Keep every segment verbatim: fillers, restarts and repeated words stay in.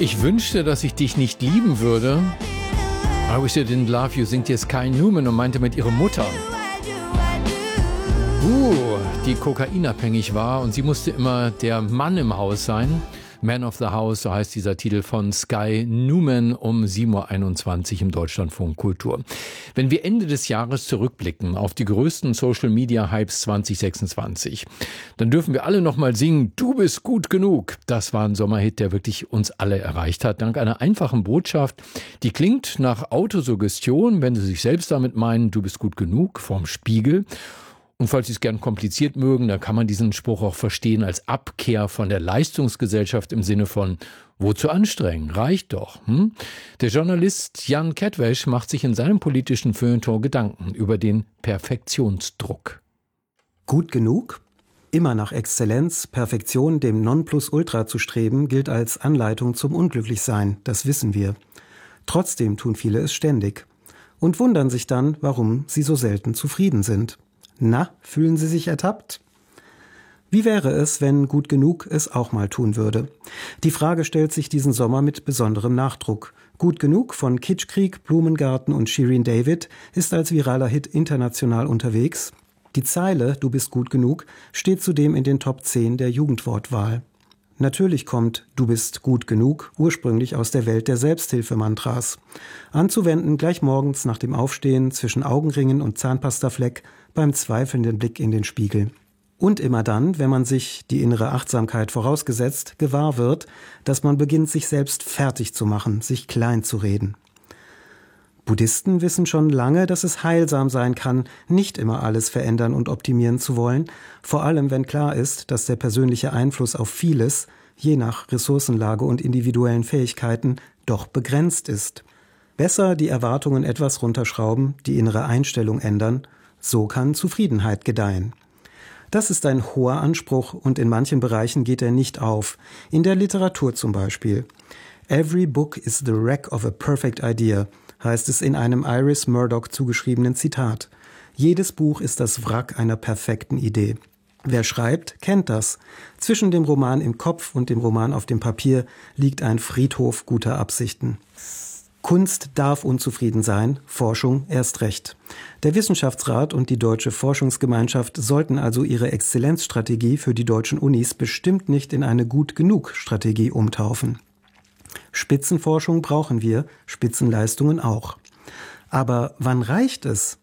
Ich wünschte, dass ich dich nicht lieben würde. I wish I didn't love you, singt jetzt Kai Newman und meinte mit ihrer Mutter, uh, die kokainabhängig war und sie musste immer der Mann im Haus sein. Man of the House, so heißt dieser Titel von Sky Newman um sieben Uhr einundzwanzig im Deutschlandfunk Kultur. Wenn wir Ende des Jahres zurückblicken auf die größten Social-Media-Hypes zwanzig sechsundzwanzig, dann dürfen wir alle nochmal singen, du bist gut genug. Das war ein Sommerhit, der wirklich uns alle erreicht hat, dank einer einfachen Botschaft, die klingt nach Autosuggestion, wenn Sie sich selbst damit meinen, du bist gut genug, vorm Spiegel. Und falls Sie es gern kompliziert mögen, dann kann man diesen Spruch auch verstehen als Abkehr von der Leistungsgesellschaft im Sinne von, wozu anstrengen, reicht doch. Hm? Der Journalist Jan Kettwesch macht sich in seinem politischen Feuilleton Gedanken über den Perfektionsdruck. Gut genug? Immer nach Exzellenz, Perfektion, dem Nonplusultra zu streben, gilt als Anleitung zum Unglücklichsein, das wissen wir. Trotzdem tun viele es ständig und wundern sich dann, warum sie so selten zufrieden sind. Na, fühlen Sie sich ertappt? Wie wäre es, wenn gut genug es auch mal tun würde? Die Frage stellt sich diesen Sommer mit besonderem Nachdruck. Gut genug von Kitschkrieg, Blumengarten und Shirin David ist als viraler Hit international unterwegs. Die Zeile »Du bist gut genug« steht zudem in den Top zehn der Jugendwortwahl. Natürlich kommt »Du bist gut genug« ursprünglich aus der Welt der Selbsthilfemantras. Anzuwenden gleich morgens nach dem Aufstehen zwischen Augenringen und Zahnpastafleck beim zweifelnden Blick in den Spiegel. Und immer dann, wenn man sich, die innere Achtsamkeit vorausgesetzt, gewahr wird, dass man beginnt, sich selbst fertig zu machen, sich klein zu reden. Buddhisten wissen schon lange, dass es heilsam sein kann, nicht immer alles verändern und optimieren zu wollen, vor allem wenn klar ist, dass der persönliche Einfluss auf vieles, je nach Ressourcenlage und individuellen Fähigkeiten, doch begrenzt ist. Besser die Erwartungen etwas runterschrauben, die innere Einstellung ändern, so kann Zufriedenheit gedeihen. Das ist ein hoher Anspruch und in manchen Bereichen geht er nicht auf. In der Literatur zum Beispiel. Every book is the wreck of a perfect idea, heißt es in einem Iris Murdoch zugeschriebenen Zitat. Jedes Buch ist das Wrack einer perfekten Idee. Wer schreibt, kennt das. Zwischen dem Roman im Kopf und dem Roman auf dem Papier liegt ein Friedhof guter Absichten. Kunst darf unzufrieden sein, Forschung erst recht. Der Wissenschaftsrat und die Deutsche Forschungsgemeinschaft sollten also ihre Exzellenzstrategie für die deutschen Unis bestimmt nicht in eine Gut-genug-Strategie umtaufen. Spitzenforschung brauchen wir, Spitzenleistungen auch. Aber wann reicht es?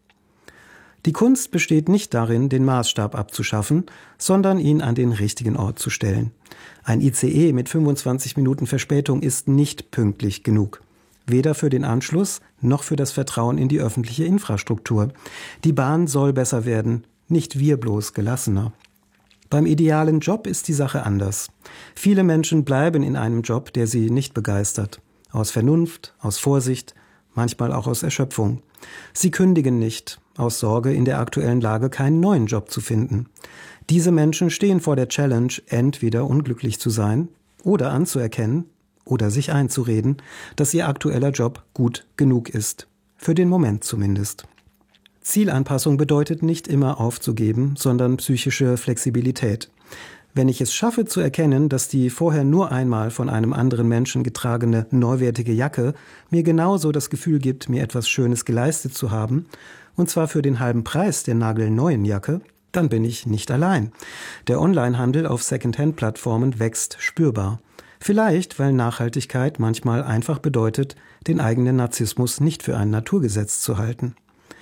Die Kunst besteht nicht darin, den Maßstab abzuschaffen, sondern ihn an den richtigen Ort zu stellen. Ein I C E mit fünfundzwanzig Minuten Verspätung ist nicht pünktlich genug. Weder für den Anschluss noch für das Vertrauen in die öffentliche Infrastruktur. Die Bahn soll besser werden, nicht wir bloß gelassener. Beim idealen Job ist die Sache anders. Viele Menschen bleiben in einem Job, der sie nicht begeistert. Aus Vernunft, aus Vorsicht, manchmal auch aus Erschöpfung. Sie kündigen nicht, aus Sorge, in der aktuellen Lage keinen neuen Job zu finden. Diese Menschen stehen vor der Challenge, entweder unglücklich zu sein oder anzuerkennen, oder sich einzureden, dass ihr aktueller Job gut genug ist. Für den Moment zumindest. Zielanpassung bedeutet nicht immer aufzugeben, sondern psychische Flexibilität. Wenn ich es schaffe zu erkennen, dass die vorher nur einmal von einem anderen Menschen getragene neuwertige Jacke mir genauso das Gefühl gibt, mir etwas Schönes geleistet zu haben, und zwar für den halben Preis der nagelneuen Jacke, dann bin ich nicht allein. Der Onlinehandel auf Secondhand-Plattformen wächst spürbar. Vielleicht, weil Nachhaltigkeit manchmal einfach bedeutet, den eigenen Narzissmus nicht für ein Naturgesetz zu halten.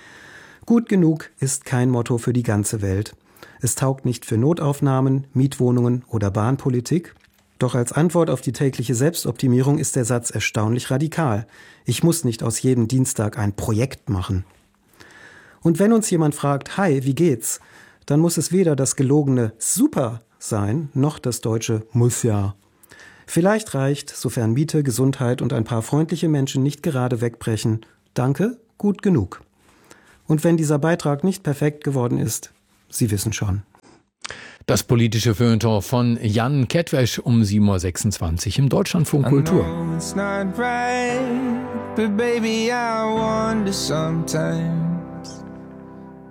Gut genug ist kein Motto für die ganze Welt. Es taugt nicht für Notaufnahmen, Mietwohnungen oder Bahnpolitik. Doch als Antwort auf die tägliche Selbstoptimierung ist der Satz erstaunlich radikal. Ich muss nicht aus jedem Dienstag ein Projekt machen. Und wenn uns jemand fragt, hi, wie geht's? Dann muss es weder das gelogene Super sein, noch das deutsche Muss ja. Vielleicht reicht, sofern Miete, Gesundheit und ein paar freundliche Menschen nicht gerade wegbrechen, Danke, gut genug. Und wenn dieser Beitrag nicht perfekt geworden ist, Sie wissen schon. Das politische Feuilleton von Jan Kettwesch um sieben Uhr sechsundzwanzig im Deutschlandfunk Kultur. I know it's not right, but baby, I wonder sometimes.